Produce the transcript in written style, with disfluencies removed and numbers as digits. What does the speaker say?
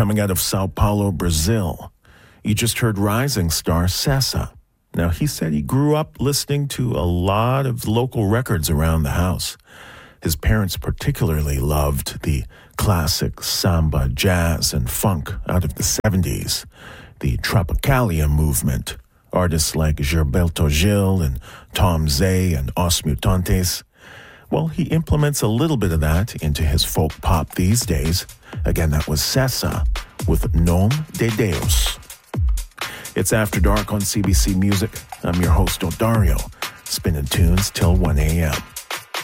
coming out of Sao Paulo, Brazil. You just heard rising star Sessa. Now, he said he grew up listening to a lot of local records around the house. His parents particularly loved the classic samba, jazz, and funk out of the 70s, the Tropicalia movement, artists like Gilberto Gil and Tom Zay and Os Mutantes. Well, he implements a little bit of that into his folk pop these days. Again, that was Sessa with Nome de Deus. It's After Dark on CBC Music. I'm your host, Odario, spinning tunes till 1 a.m.